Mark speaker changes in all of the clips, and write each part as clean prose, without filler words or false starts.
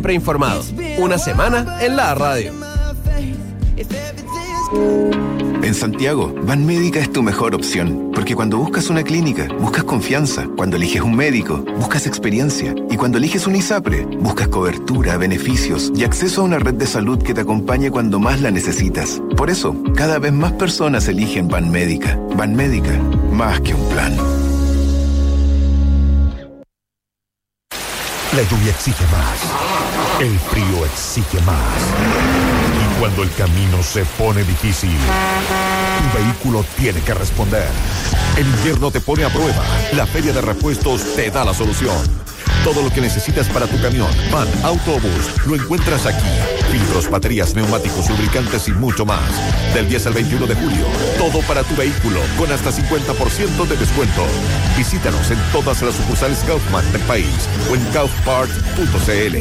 Speaker 1: Preinformado. Una semana en la radio.
Speaker 2: En Santiago, Banmédica es tu mejor opción, porque cuando buscas una clínica, buscas confianza. Cuando eliges un médico, buscas experiencia. Y cuando eliges un ISAPRE, buscas cobertura, beneficios y acceso a una red de salud que te acompañe cuando más la necesitas. Por eso, cada vez más personas eligen Banmédica. Banmédica, más que un plan.
Speaker 3: La lluvia exige más. El frío exige más. Y cuando el camino se pone difícil, tu vehículo tiene que responder. El invierno te pone a prueba. La Feria de Repuestos te da la solución. Todo lo que necesitas para tu camión, van, autobús, lo encuentras aquí. Filtros, baterías, neumáticos, lubricantes y mucho más. Del 10 al 21 de julio, todo para tu vehículo, con hasta 50% de descuento. Visítanos en todas las sucursales Kaufman del país o en kaufpart.cl.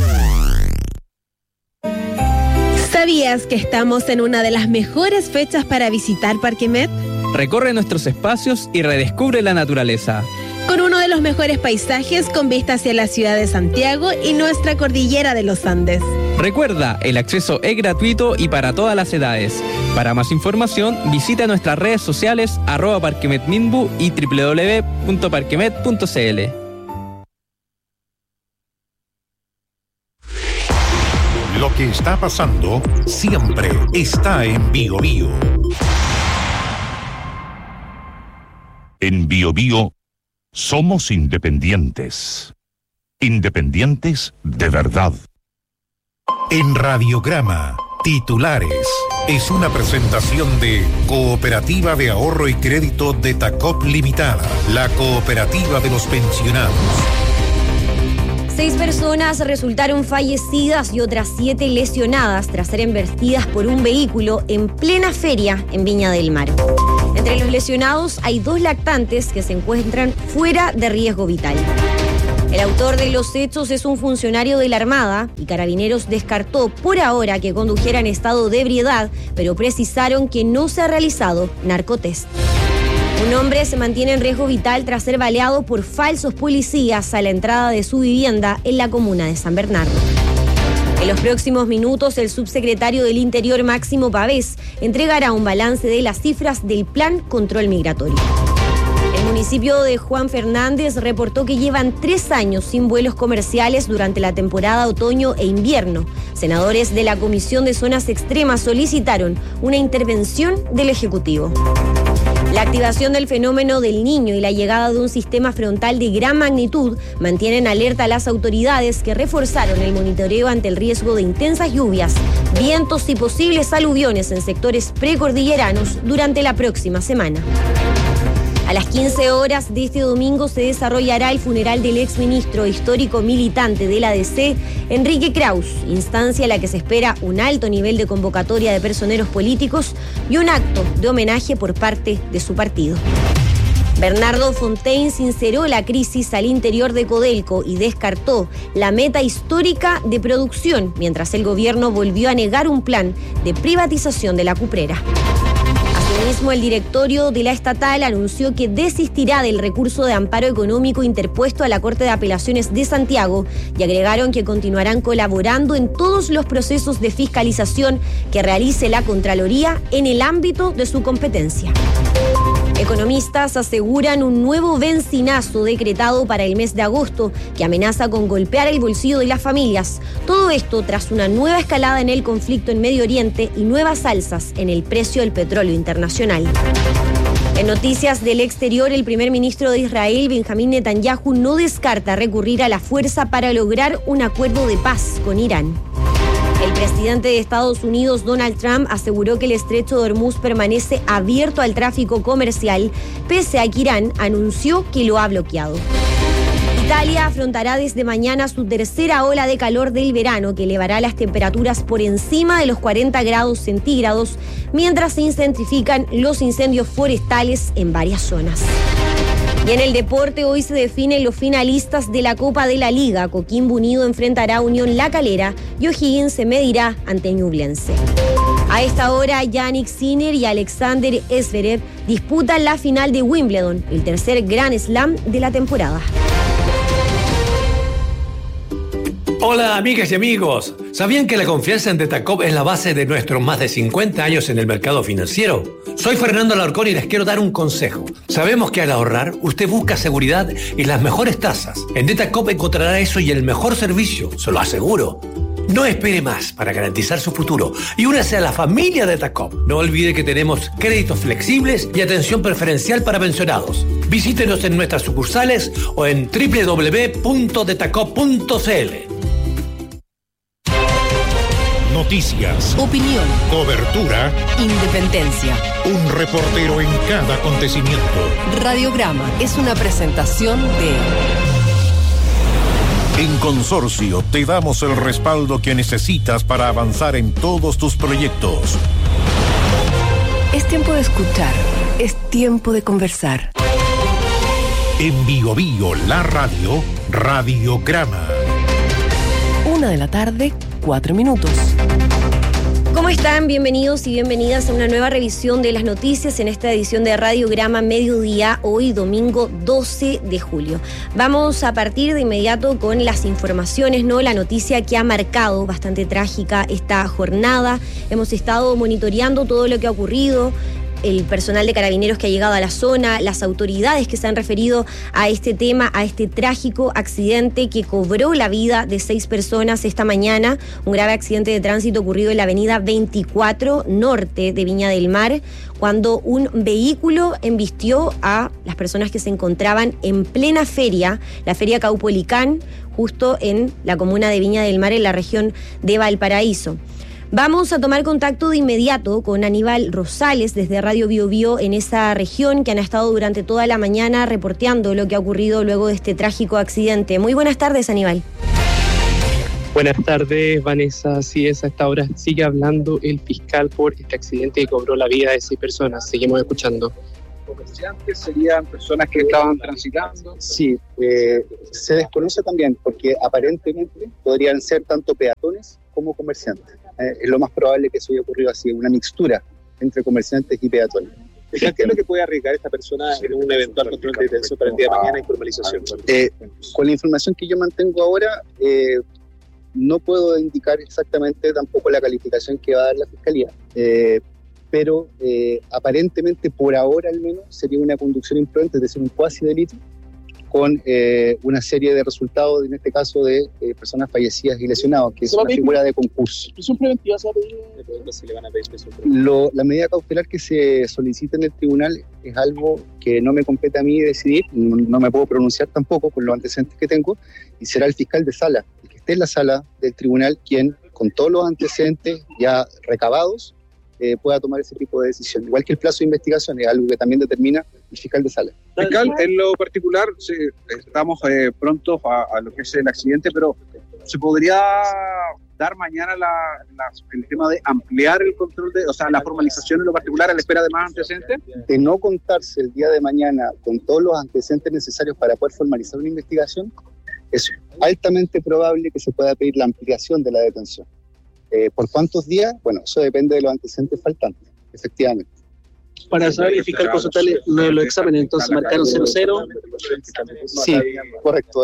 Speaker 4: ¿Sabías que estamos en una de las mejores fechas para visitar Parque Met?
Speaker 5: Recorre nuestros espacios y redescubre la naturaleza.
Speaker 4: Con uno de los mejores paisajes con vista hacia la ciudad de Santiago y nuestra cordillera de los Andes.
Speaker 5: Recuerda, el acceso es gratuito y para todas las edades. Para más información, visita nuestras redes sociales @parquemetminbu y www.parquemet.cl.
Speaker 3: Lo que está pasando siempre está en Bio Bio.
Speaker 6: En Bio Bio somos independientes. Independientes de verdad.
Speaker 3: En Radiograma, titulares. Es una presentación de Cooperativa de Ahorro y Crédito de Tacop Limitada, la cooperativa de los pensionados.
Speaker 7: 6 personas resultaron fallecidas y otras 7 lesionadas tras ser embestidas por un vehículo en plena feria en Viña del Mar. Entre los lesionados hay 2 lactantes que se encuentran fuera de riesgo vital. El autor de los hechos es un funcionario de la Armada y Carabineros descartó por ahora que condujera en estado de ebriedad, pero precisaron que no se ha realizado narcotest. Un hombre se mantiene en riesgo vital tras ser baleado por falsos policías a la entrada de su vivienda en la comuna de San Bernardo. En los próximos minutos, el subsecretario del Interior, Máximo Pavés, entregará un balance de las cifras del Plan Control Migratorio. El municipio de Juan Fernández reportó que llevan 3 años sin vuelos comerciales durante la temporada otoño e invierno. Senadores de la Comisión de Zonas Extremas solicitaron una intervención del Ejecutivo. La activación del fenómeno del Niño y la llegada de un sistema frontal de gran magnitud mantienen alerta a las autoridades que reforzaron el monitoreo ante el riesgo de intensas lluvias, vientos y posibles aluviones en sectores precordilleranos durante la próxima semana. A las 15 horas de este domingo se desarrollará el funeral del exministro histórico militante de la DC, Enrique Kraus, instancia a la que se espera un alto nivel de convocatoria de personeros políticos y un acto de homenaje por parte de su partido. Bernardo Fontaine sinceró la crisis al interior de Codelco y descartó la meta histórica de producción, mientras el gobierno volvió a negar un plan de privatización de la cuprera. Asimismo, el directorio de la estatal anunció que desistirá del recurso de amparo económico interpuesto a la Corte de Apelaciones de Santiago y agregaron que continuarán colaborando en todos los procesos de fiscalización que realice la Contraloría en el ámbito de su competencia. Economistas aseguran un nuevo bencinazo decretado para el mes de agosto que amenaza con golpear el bolsillo de las familias. Todo esto tras una nueva escalada en el conflicto en Medio Oriente y nuevas alzas en el precio del petróleo internacional. En noticias del exterior, el primer ministro de Israel, Benjamín Netanyahu, no descarta recurrir a la fuerza para lograr un acuerdo de paz con Irán. El presidente de Estados Unidos, Donald Trump, aseguró que el estrecho de Hormuz permanece abierto al tráfico comercial, pese a que Irán anunció que lo ha bloqueado. Italia afrontará desde mañana su tercera ola de calor del verano, que elevará las temperaturas por encima de los 40 grados centígrados, mientras se intensifican los incendios forestales en varias zonas. Y en el deporte, hoy se definen los finalistas de la Copa de la Liga. Coquimbo Unido enfrentará a Unión La Calera y O'Higgins se medirá ante Ñublense. A esta hora, Jannik Sinner y Alexander Zverev disputan la final de Wimbledon, el tercer Grand Slam de la temporada.
Speaker 8: Hola amigas y amigos, ¿sabían que la confianza en Detacop es la base de nuestros más de 50 años en el mercado financiero? Soy Fernando Alarcón y les quiero dar un consejo. Sabemos que al ahorrar, usted busca seguridad y las mejores tasas. En Detacop encontrará eso y el mejor servicio, se lo aseguro. No espere más para garantizar su futuro y únase a la familia Detacop. No olvide que tenemos créditos flexibles y atención preferencial para pensionados. Visítenos en nuestras sucursales o en www.detacop.cl.
Speaker 3: Noticias,
Speaker 9: opinión,
Speaker 3: cobertura,
Speaker 9: independencia.
Speaker 3: un reportero en cada acontecimiento.
Speaker 9: Radiograma es una presentación de...
Speaker 3: En Consorcio te damos el respaldo que necesitas para avanzar en todos tus proyectos.
Speaker 9: Es tiempo de escuchar, es tiempo de conversar.
Speaker 3: En Bio Bio, la radio, Radiograma.
Speaker 9: 1:00 p.m, 4 minutos.
Speaker 7: ¿Cómo están? Bienvenidos y bienvenidas a una nueva revisión de las noticias en esta edición de Radiograma Mediodía, hoy domingo 12 de julio. Vamos a partir de inmediato con las informaciones, ¿no? La noticia que ha marcado bastante trágica esta jornada. Hemos estado monitoreando todo lo que ha ocurrido, el personal de Carabineros que ha llegado a la zona, las autoridades que se han referido a este tema, a este trágico accidente que cobró la vida de 6 personas esta mañana, un grave accidente de tránsito ocurrido en la avenida 24 Norte de Viña del Mar, cuando un vehículo embistió a las personas que se encontraban en plena feria, la Feria Caupolicán, justo en la comuna de Viña del Mar, en la región de Valparaíso. Vamos a tomar contacto de inmediato con Aníbal Rosales desde Radio Bio Bio en esa región, que han estado durante toda la mañana reporteando lo que ha ocurrido luego de este trágico accidente. Muy buenas tardes, Aníbal.
Speaker 10: Buenas tardes, Vanessa. Así es, a esta hora sigue hablando el fiscal por este accidente que cobró la vida de 6 personas. Seguimos escuchando.
Speaker 11: ¿Comerciantes serían personas que estaban transitando? Sí, se desconoce también porque aparentemente podrían ser tanto peatones como comerciantes. Es lo más probable que eso haya ocurrido así, una mixtura entre comerciantes y peatones.
Speaker 12: ¿Qué es lo que puede arriesgar esta persona en un eventual control de detención para el día de mañana y formalización?
Speaker 11: Con la información que yo mantengo ahora, no puedo indicar exactamente tampoco la calificación que va a dar la Fiscalía, pero aparentemente por ahora al menos sería una conducción imprudente, es decir, un cuasi delito, con una serie de resultados, en este caso de personas fallecidas y lesionadas, que es una figura de concurso.
Speaker 12: ¿Prisión preventiva se va a pedir?
Speaker 11: ¿Se le van a pedir prisión preventiva? La medida cautelar que se solicita en el tribunal es algo que no me compete a mí decidir, no me puedo pronunciar tampoco con los antecedentes que tengo, y será el fiscal de sala, el que esté en la sala del tribunal, quien con todos los antecedentes ya recabados pueda tomar ese tipo de decisión. Igual que el plazo de investigación es algo que también determina el fiscal de sala.
Speaker 12: Fiscal, en lo particular, sí, estamos prontos a lo que es el accidente, pero ¿se podría dar mañana el tema de ampliar el control, la formalización en lo particular a la espera de más antecedentes?
Speaker 11: De no contarse el día de mañana con todos los antecedentes necesarios para poder formalizar una investigación, es altamente probable que se pueda pedir la ampliación de la detención. ¿Por cuántos días? Bueno, eso depende de los antecedentes faltantes, efectivamente.
Speaker 12: Para saber, el fiscal consultarle los exámenes, entonces marcaron 0-0.
Speaker 11: Sí, correcto.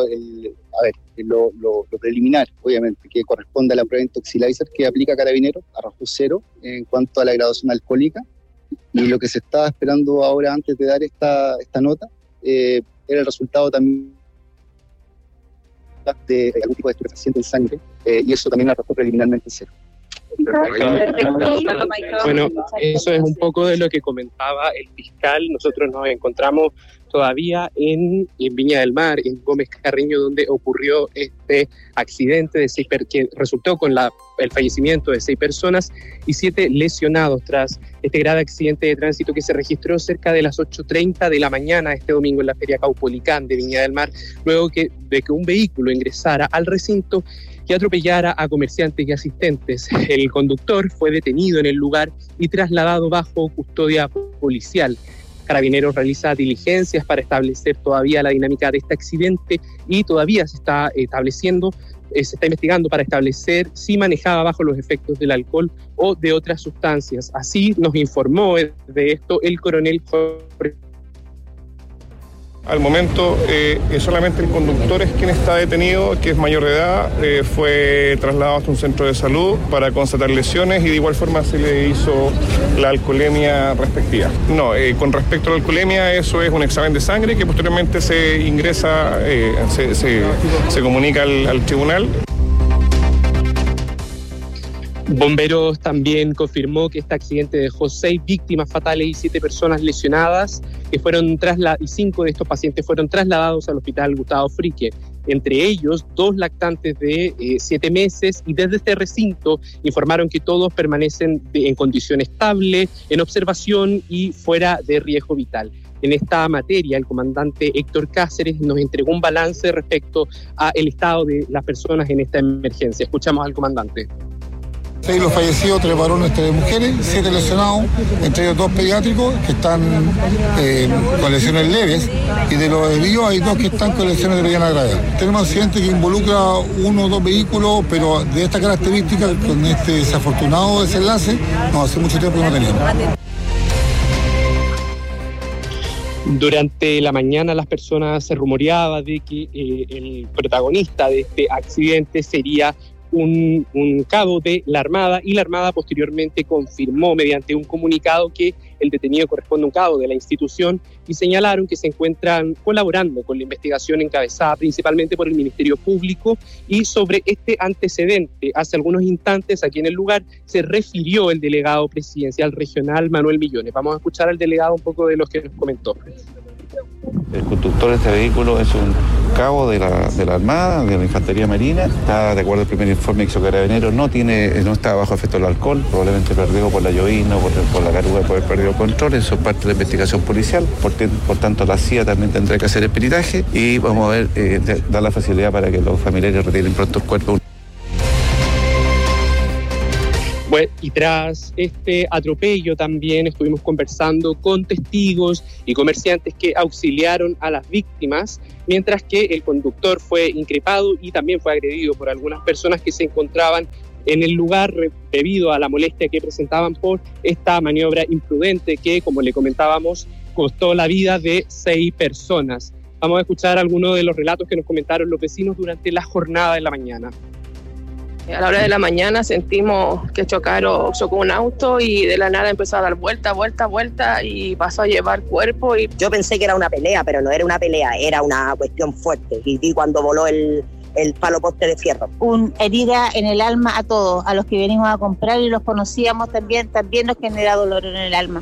Speaker 11: Lo preliminar, obviamente, que corresponde a la prueba intoxilizer que aplica Carabineros, arrojó 0 en cuanto a la graduación alcohólica. Y lo que se estaba esperando ahora, antes de dar esta nota, era el resultado también de algún tipo de estupefaciente en sangre, y eso también arrojó preliminarmente 0.
Speaker 10: Bueno, eso es un poco de lo que comentaba el fiscal. Nosotros nos encontramos todavía en Viña del Mar, en Gómez Carreño, donde ocurrió este accidente de que resultó con el fallecimiento de 6 personas y 7 lesionados tras este grave accidente de tránsito que se registró cerca de las 8:30 de la mañana este domingo en la Feria Caupolicán de Viña del Mar, luego de que un vehículo ingresara al recinto y atropellara a comerciantes y asistentes. El conductor fue detenido en el lugar y trasladado bajo custodia policial. Carabineros realiza diligencias para establecer todavía la dinámica de este accidente y todavía se está investigando para establecer si manejaba bajo los efectos del alcohol o de otras sustancias. Así nos informó de esto el coronel Jorge
Speaker 13: Al momento, solamente el conductor es quien está detenido, que es mayor de edad, fue trasladado hasta un centro de salud para constatar lesiones y de igual forma se le hizo la alcoholemia respectiva. No, con respecto a la alcoholemia, eso es un examen de sangre que posteriormente se ingresa, se comunica al tribunal.
Speaker 10: Bomberos también confirmó que este accidente dejó 6 víctimas fatales y 7 personas lesionadas, que fueron y 5 de estos pacientes fueron trasladados al hospital Gustavo Fricke. Entre ellos, 2 lactantes de 7 meses, y desde este recinto informaron que todos permanecen en condición estable, en observación y fuera de riesgo vital. En esta materia, el comandante Héctor Cáceres nos entregó un balance respecto al estado de las personas en esta emergencia. Escuchamos al comandante.
Speaker 14: 6 los fallecidos, 3 varones, 3 mujeres, 7 lesionados, entre ellos 2 pediátricos que están con lesiones leves, y de los desvíos hay 2 que están con lesiones de mediana gravedad. Tenemos accidentes que involucra 1 o 2 vehículos, pero de esta característica, con este desafortunado desenlace, no, hace mucho tiempo que no teníamos.
Speaker 10: Durante la mañana las personas se rumoreaba de que el protagonista de este accidente sería un cabo de la Armada, y la Armada posteriormente confirmó mediante un comunicado que el detenido corresponde a un cabo de la institución, y señalaron que se encuentran colaborando con la investigación encabezada principalmente por el Ministerio Público. Y sobre este antecedente, hace algunos instantes aquí en el lugar se refirió el delegado presidencial regional Manuel Millones. Vamos a escuchar al delegado un poco de lo que nos comentó.
Speaker 15: El conductor de este vehículo es un cabo de la Armada, de la Infantería Marina. Está, de acuerdo al primer informe que hizo Carabineros, no está bajo efecto del alcohol, probablemente perdido por la llovizna, por la caruga de poder perdido control. Eso es parte de la investigación policial. Por tanto, la CIA también tendrá que hacer el peritaje, y vamos a ver, dar la facilidad para que los familiares retiren pronto el cuerpo.
Speaker 10: Bueno, y tras este atropello también estuvimos conversando con testigos y comerciantes que auxiliaron a las víctimas, mientras que el conductor fue increpado y también fue agredido por algunas personas que se encontraban en el lugar debido a la molestia que presentaban por esta maniobra imprudente que, como le comentábamos, costó la vida de 6 personas. Vamos a escuchar algunos de los relatos que nos comentaron los vecinos durante la jornada de la mañana.
Speaker 16: A la hora de la mañana sentimos que chocó un auto, y de la nada empezó a dar vuelta y pasó a llevar cuerpo.
Speaker 17: Yo pensé que era una pelea, pero no era una pelea, era una cuestión fuerte. Y vi cuando voló el palo poste de fierro.
Speaker 18: Una herida en el alma a todos, a los que venimos a comprar y los conocíamos también nos genera dolor en el alma.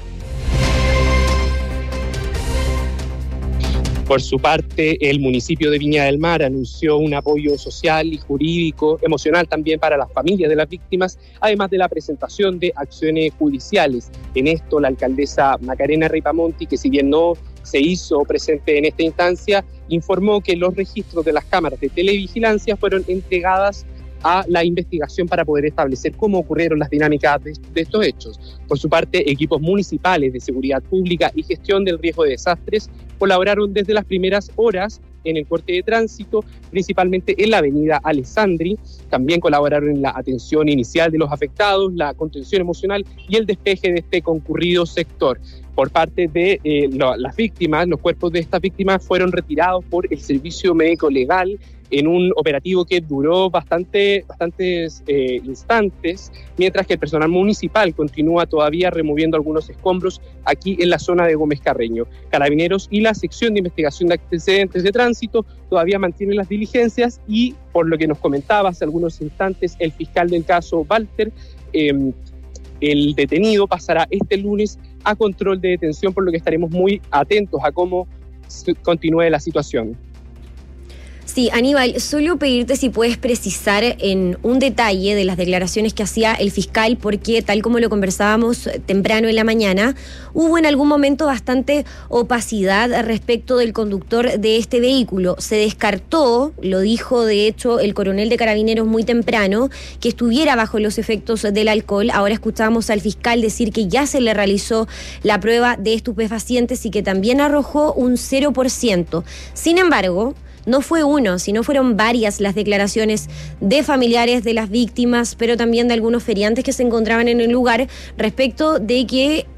Speaker 10: Por su parte, el municipio de Viña del Mar anunció un apoyo social y jurídico, emocional también para las familias de las víctimas, además de la presentación de acciones judiciales. En esto, la alcaldesa Macarena Ripamonti, que si bien no se hizo presente en esta instancia, informó que los registros de las cámaras de televigilancia fueron entregadas a la investigación para poder establecer cómo ocurrieron las dinámicas de estos hechos. Por su parte, equipos municipales de seguridad pública y gestión del riesgo de desastres colaboraron desde las primeras horas en el corte de tránsito, principalmente en la avenida Alessandri. También colaboraron en la atención inicial de los afectados, la contención emocional y el despeje de este concurrido sector. Por parte de las víctimas, los cuerpos de estas víctimas fueron retirados por el Servicio Médico Legal en un operativo que duró bastantes instantes, mientras que el personal municipal continúa todavía removiendo algunos escombros aquí en la zona de Gómez Carreño. Carabineros y la sección de investigación de antecedentes de tránsito todavía mantienen las diligencias, y por lo que nos comentaba hace algunos instantes el fiscal del caso, Walter, el detenido pasará este lunes a control de detención, por lo que estaremos muy atentos a cómo continúe la situación.
Speaker 7: Sí, Aníbal, solo pedirte si puedes precisar en un detalle de las declaraciones que hacía el fiscal, porque tal como lo conversábamos temprano en la mañana, hubo en algún momento bastante opacidad respecto del conductor de este vehículo. Se descartó, lo dijo de hecho el coronel de Carabineros muy temprano, que estuviera bajo los efectos del alcohol. Ahora escuchamos al fiscal decir que ya se le realizó la prueba de estupefacientes y que también arrojó un 0%. Sin embargo, no fue uno, sino fueron varias las declaraciones de familiares de las víctimas, pero también de algunos feriantes que se encontraban en el lugar respecto de que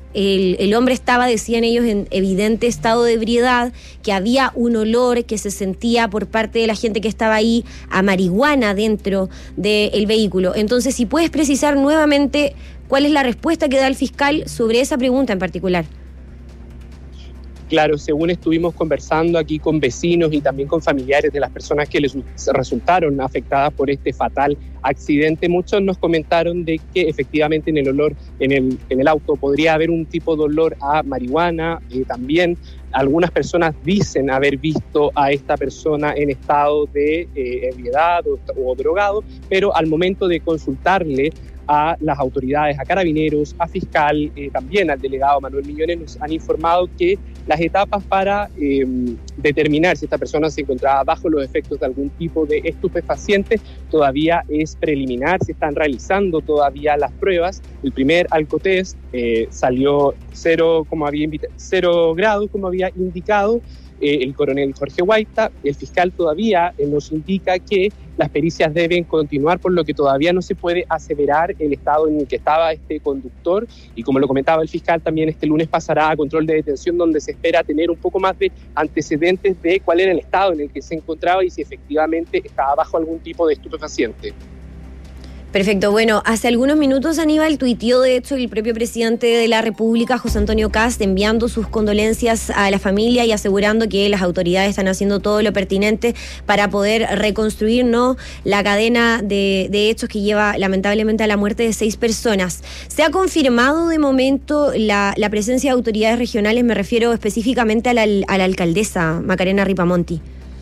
Speaker 7: el hombre estaba, decían ellos, en evidente estado de ebriedad, que había un olor que se sentía por parte de la gente que estaba ahí a marihuana dentro del vehículo. Entonces, si puedes precisar nuevamente cuál es la respuesta que da el fiscal sobre esa pregunta en particular.
Speaker 10: Claro, según estuvimos conversando aquí con vecinos y también con familiares de las personas que les resultaron afectadas por este fatal accidente, muchos nos comentaron de que efectivamente en el olor en el auto podría haber un tipo de olor a marihuana. También algunas personas dicen haber visto a esta persona en estado de ebriedad o drogado, pero al momento de consultarle a las autoridades, a carabineros, a fiscal, también al delegado Manuel Millones, nos han informado que las etapas para determinar si esta persona se encontraba bajo los efectos de algún tipo de estupefaciente todavía es preliminar. Se están realizando todavía las pruebas. El primer alcotest salió 0 grados, como había indicado el coronel Jorge Guaita. El fiscal todavía nos indica que las pericias deben continuar, por lo que todavía no se puede aseverar el estado en el que estaba este conductor, y como lo comentaba el fiscal, también este lunes pasará a control de detención, donde se espera tener un poco más de antecedentes de cuál era el estado en el que se encontraba y si efectivamente estaba bajo algún tipo de estupefaciente.
Speaker 7: Perfecto. Bueno, hace algunos minutos Aníbal tuiteó, de hecho, el propio presidente de la República, José Antonio Kast, enviando sus condolencias a la familia y asegurando que las autoridades están haciendo todo lo pertinente para poder reconstruir, ¿no?, la cadena de hechos que lleva lamentablemente a la muerte de 6 personas. ¿Se ha confirmado de momento la presencia de autoridades regionales? Me refiero específicamente a la alcaldesa Macarena Ripamonti.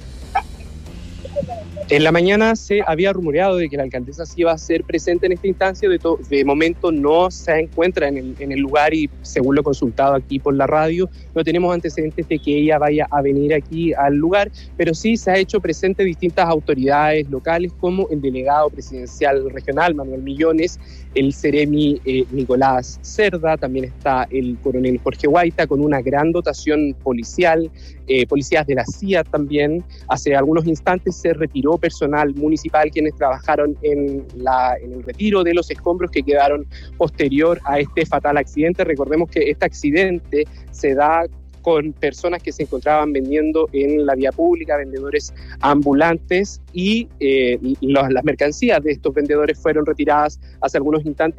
Speaker 10: En la mañana se había rumoreado de que la alcaldesa sí iba a ser presente en esta instancia. De momento no se encuentra en el lugar, y según lo consultado aquí por la radio, no tenemos antecedentes de que ella vaya a venir aquí al lugar, pero sí se ha hecho presente distintas autoridades locales, como el delegado presidencial regional Manuel Millones, el seremi Nicolás Cerda, también está el coronel Jorge Guaita, con una gran dotación policial, policías de la CIA también. Hace algunos instantes se retiró personal municipal quienes trabajaron en el retiro de los escombros que quedaron posterior a este fatal accidente. Recordemos que este accidente se da con personas que se encontraban vendiendo en la vía pública, vendedores ambulantes, y las mercancías de estos vendedores fueron retiradas hace algunos instantes